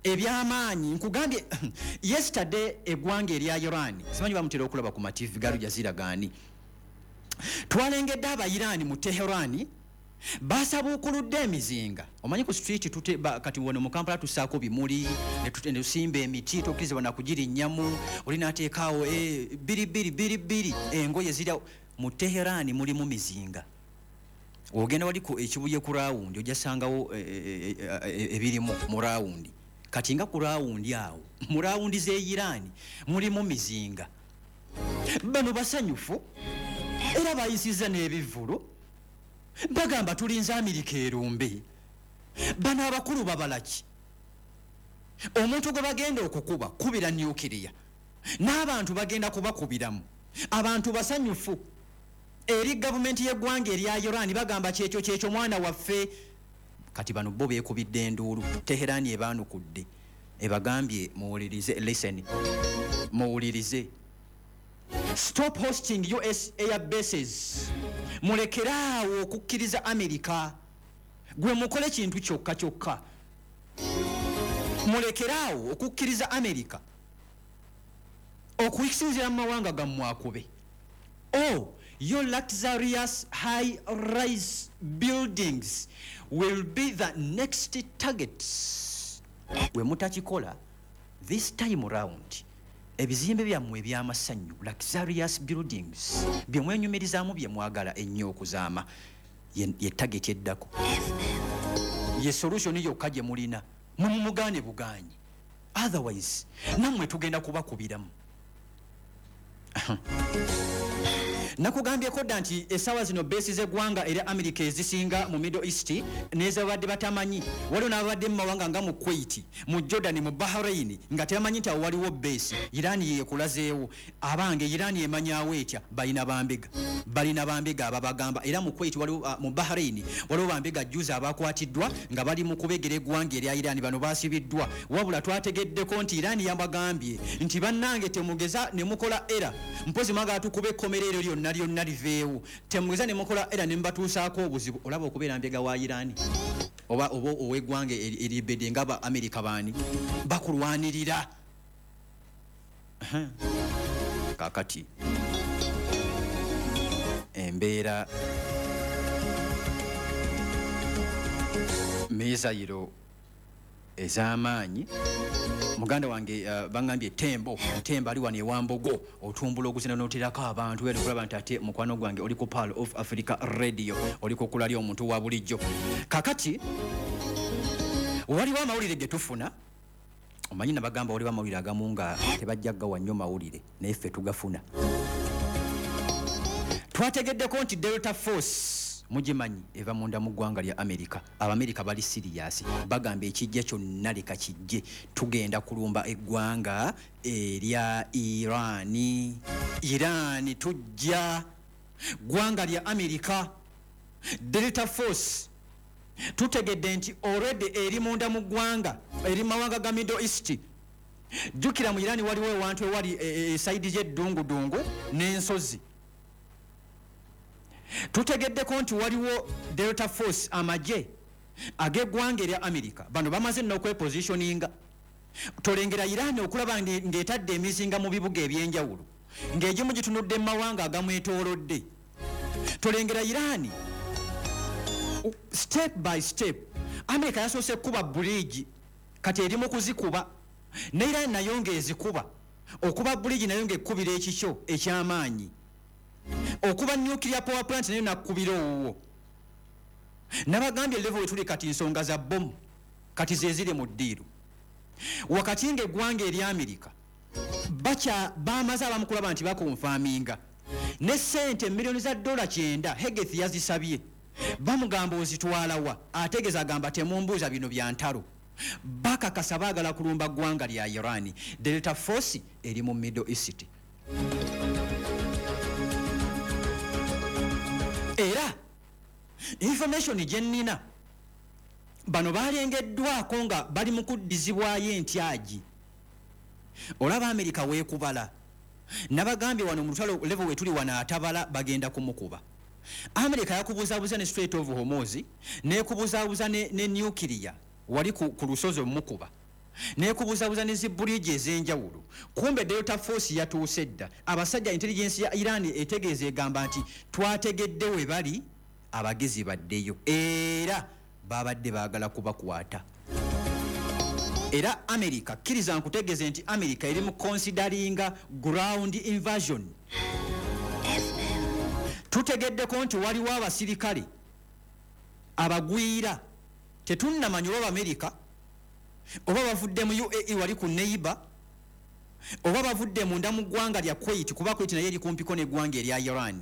ebyamaanyi nkugambye yesterday eggwanga erya Iran simanyi bamutera okulaba ku mativi galu Jazeera gani twalengedde aba Iran mu Tehran basabuukuludde emizinga omanyi ku street tute kati wano mu Kampala tusaako bimuli ne tusimba emiti tokkirizibwa na kugirinyamu olina ateekaawo e biri biri biri biri engoye zira mu Tehran mulimu mizinga ogenda wali ku ekibuye ku rawundi ojasangawo ebirimu mu rawundi kati nga ku rawundi awo mu rawundi ze Iran mulimu mizinga bano basanyufu era bayisiza n'ebivulu bagamba tulinze Amerika erumbe bano abakulu babalaki omuntu gwe bagenda okukuba kubira nuclear n'abantu bagenda kubakubiramu abantu basanyufu eri government y'eggwanga erya Iran bagamba kyekyo kyekyo mwana waffe kati bano bo beekubidde enduulu Teherani ebaanukudde ebagambye muwulirize listen muwulirize stop hosting U S air bases mulekeraawo okukkiriza Amerika gwe mukole kintu kyokka kyokka mulekeraawo okukkiriza Amerika okusinziira mu mawanga gammwe akube oh your luxurious high-rise buildings will be the next targets we mutakikola this time round ebizimbe byammwe eby'amasanyu luxurious buildings byemwenyumirizaamu byemwagala ennyo okuzaama ye target eddako ye solution yokka gye mulina mumugane buganyi otherwise nammwe tugenda kubakubiramu nakugambye kodda nti esawa zino base z'eggwanga era America ezisinga mu Middle East n'ezabadde batamanyi waliwo n'abadde mu mawanga nga mu Kuwait mu Jordan mu Bahrain nga tebamanyi nti awo waliwo base Iran yeekulazeewo abange Iran emanyawo etya balina bambega balina bambega ababagamba era mu Kuwait waliwo uh, mu Bahrain waliwo bambega juzi abakwatiddwa nga bali mu kubegera eggwanga erya Iran bano baasibiddwa wabula twategeddeko nti Iran yabagambye nti bannange temugeza ne mukola era mpozi maga tukube komerero lyonna lyonna liveewo temugeza ne mukola era ne mbatuusaako obuzibu olaba okubeera mbega wa Iran oba oba ow'eggwanga eribedde nga ba America baani bakulwanirira kakati embeera mezayiro ez'amaanyi muganda wange uh, bangambye tembo tembo ali wano ewambogo otumbula oguzina n'oterako abantu era okulaba nti ate mukwano gwange oli ku Pearl of Africa Radio oli ku kulali omuntu wa bulijjo kakati waliwo amawulire ge tufuna omanyi nabagamba waliwo amawulire agamu nga tebajja gawa nnyo mawulire naye ffe tugafuna twategeddeko nti Delta Force mugimanyi eva munda mu ggwanga lya America Abamerika bali serious bagamba ekijja kyonna leka kijje tugenda kulumba eggwanga erya Irani Irani tujja ggwanga lya America Delta Force tutegedde nti already eri munda mu ggwanga eri mawanga ga Middle East jukira mu Irani waliwo ewantu ewali e, e, saidi gy'eddungudungu n'ensozi tutegeddeko nti waliwo Delta Force amagye ag'eggwanga erya America bano bamaze n'okwepositioninga tolengera Iran okulaba ng'etadde emizinga mu bibuga ebyenjawulo ng'egimu gitunudde mu mawanga agamwetoolodde tolengera Iran step by step America yasoose kuba bridge kati eri mu kuzikuba ne Iran nayo ng'ezikuba okuba bridge nayo ng'ekkubira ekikyo eky'amaanyi okuba nuclear power plant nayo nakubira owo nabagambye level wetuli kati nsonga za bomu kati zezire mu ddiiru wakati ng'eggwanga eri America bacha bamaze abamukulaba nti bakonfaminga ne sente milioni za dola kyenda Hegeth yazisabye bamugamba ozitwalawa ategeza agamba temumbuuza bino bya ntalo bakakasa baagala kulumba ggwanga lya Iran Delta Force eri mu Middle East era information jennina bano balengeddwako nga bali mu kuddizibwayo entyagi olaba America weekubala nabagambye wano mu lutalo level wetuli wana atabala bagenda kumukuba America yakubuzaabuza ne Strait of Hormuz neekubuzaabuza ne, ne nuclear wali ku, ku lusozi omukuba nekubuzabuza ne zibuliji ez'enjawulo kumbe Delta Force yatuuse dda abasajja intelligence ya Iran etegeeza egamba nti twategedde we bali abagezi baddeyo era babadde baagala kubakwata era America kkiriza nkutegeeze nti America eri mu consideringa ground invasion tutegeddeko nti waliwo abasirikale abagwira tetunnamanyi oba America oba bavudde mu U A E wali ku neighbor oba bavudde munda mu ggwanga lya Kuwait kuba Kuwait naye eri kumpiko n'eggwanga erya Iran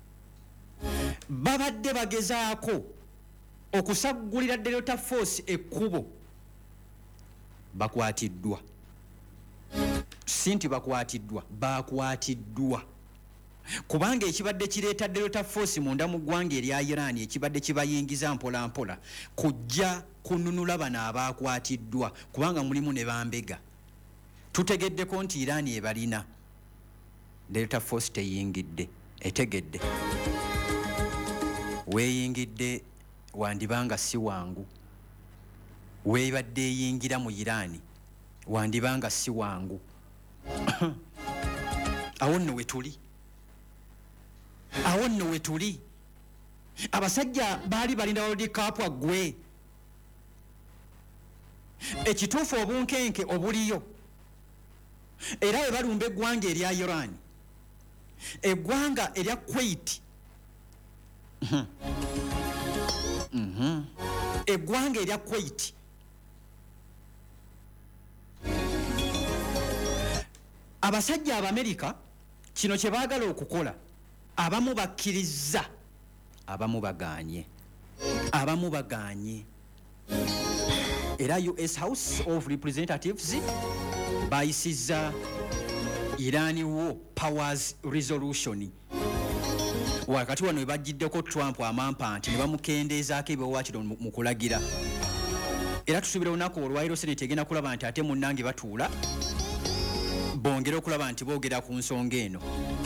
babadde bagezaako okusaggulira Delta Force ekkubo bakwatiddwa sinti bakwatiddwa bakwatiddwa kubanga ekibadde kireeta Delta Force munda mu ggwanga erya Iran ekibadde kibayingiza mpola mpola kujja kununula bano abakwatiddwa kubanga mulimu ne bambega tutegeddeko nti Iran ebalina Delta Force teyingidde etegedde weeyingidde wandibanga si wangu weebadde eyingira mu Iran wandibanga si wangu awo nno we tuli awo nno we tuli abasajja baali balinda World Cup agwe ekituufu obunkenke obuliyo era we balumba eggwanga erya Iran eggwanga erya Kuwait eggwanga erya Kuwait abasajja Abamerika kino kye baagala okukola abamu bakkiriza abamu bagaanye abamu bagaanye era U S House of Representatives bayisizza Iran War Powers Resolution wakati wano bajjiddeko Trump amampa nti ne bamukendeezaako ebiwawaatiro mu kulagira era tusuubira olunaku olwaliro Senate egenda kulaba nti ate munnange batuula bongera okulaba nti boogera ku nsonga eno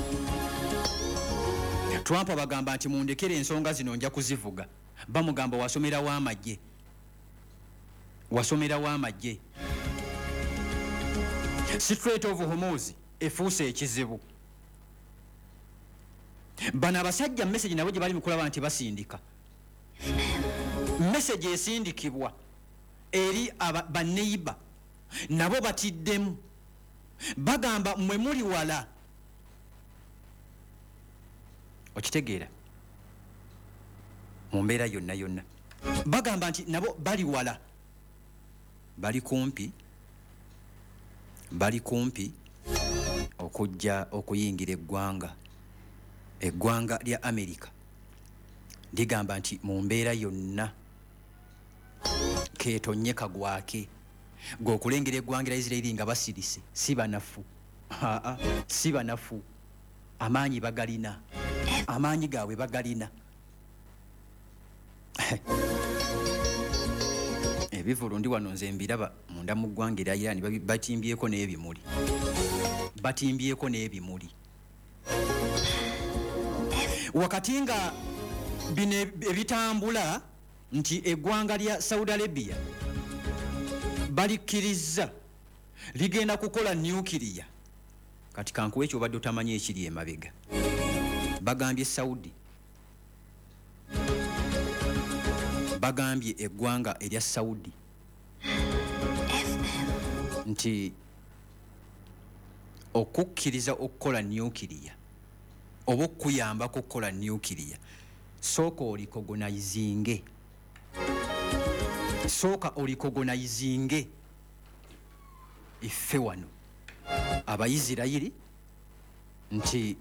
Trump abagamba nti mundekere ensonga zino nja kuzivuga bamugamba wasomerawo amagye wasomerawo amagye Strait of Hormuz efuuse ekizibu bano abasajja message nabo gye bali mukulaba nti basindika message esindikibwa eri baneiba nabo batiddemu bagamba mwe muli wala okitegeera mu mbeera yonna yonna bagamba nti nabo bali wala bali kumpi bali kumpi okujja okuyingira eggwanga eggwanga lya America ligamba nti mu mbeera yonna keetonye kagwake gwokulengera eggwanga lya Israeli nga basirise si banafu aa si banafu amaanyi bagalina amaanyi gaabwe bagalina ebivulu ndi wano nze mbiraba munda mu ggwanga erya Iran batimbyeko n'ebimuli batimbyeko n'ebimuli wakati nga bino ebitambula nti eggwanga lya Saudi Arabia balikkiriza ligenda kukola nuclear kati kankuwe ekyo obadde otamanyi ekiri emabega bagambye Saudi bagambye eggwanga erya Saudi nti okukkiriza okukola nuclear oba okuyamba kukola nuclear sooka olikogonayizinge sooka olikogonayizinge iffe wano Abayisirayiri nti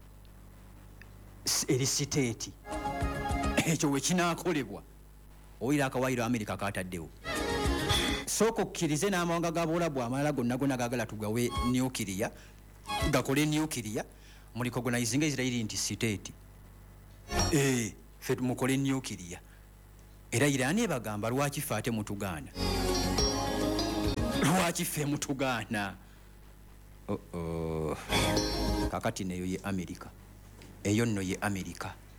eri siteeti ekyo we kinaakolebwa oyira akawayiro America kataddewo sooka okkirize n'amawanga g'Abawarabu amalala gonna gonna gaagala tugawe nuclear gakole nuclear mulikogonayizinga Israeli nti siteeti eh ffe mukole nuclear era Iran ebagamba lwaki ffe ate mutugaana lwaki ffe mutugaana oh oh kakati neyo ye America eyo nno ye America